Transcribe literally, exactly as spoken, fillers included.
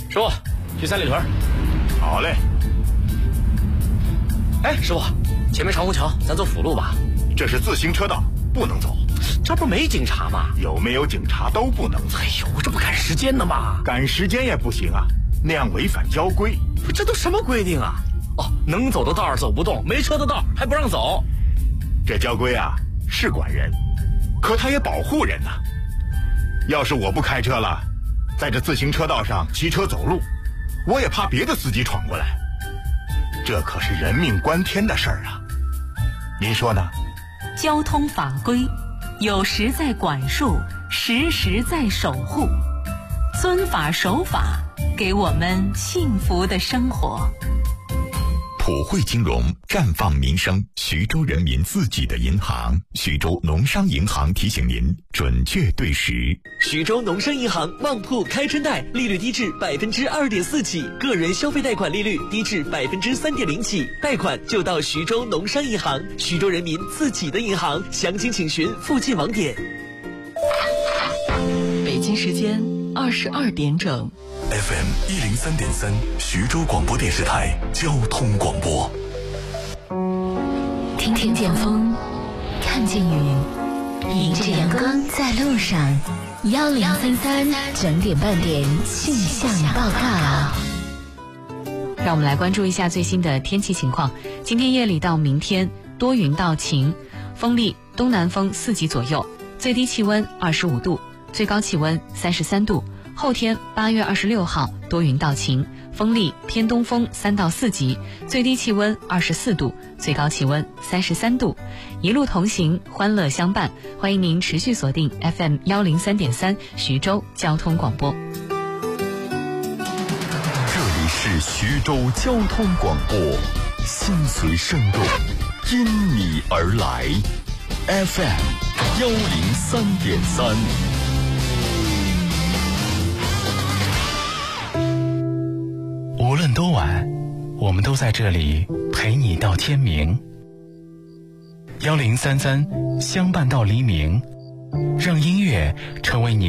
师傅，去三里屯。 好嘞。 哎，师傅，前面长虹桥，咱走辅路吧。 这是自行车道，不能走。 这不没警察吗？ 有没有警察都不能走。 哎呦，这不赶时间呢吗？ 赶时间也不行啊，那样违反交规。 这都什么规定啊？哦，能走的道走不动，没车的道还不让走。 这交规啊是管人，可它也保护人呐、啊。要是我不开车了，在这自行车道上骑车走路，我也怕别的司机闯过来。这可是人命关天的事儿啊，您说呢？ 交通法规有时在管束，时时在守护，遵法守法，给我们幸福的生活。 普惠金融，绽放民生，徐州人民自己的银行。徐州农商银行提醒您准确对时。 徐州农商银行旺铺开春贷，利率低至百分之二点四起，个人消费贷款利率低至百分之三点零起，贷款就到徐州农商银行，徐州人民自己的银行。详情请询附近网点。 北京时间二十二点整。 F M 一零三点三，徐州广播电视台交通广播。 听听见风，看见雨，迎着阳光在路上。幺零三三整点半点气象报告。 让我们来关注一下最新的天气情况。今天夜里到明天多云到晴，风力东南风四级左右，最低气温二十五度，最高气温三十三度。后天八月二十六号多云到晴，风力偏东风三到四级，最低气温二十四度，最高气温三十三度。一路同行，欢乐相伴，欢迎您持续锁定 F M 幺零三点三徐州交通广播。 这里是徐州交通广播，心随声动，因你而来。F M 幺零三点三。 无论多晚，我们都在这里陪你到天明。幺零三三相伴到黎明，让音乐成为你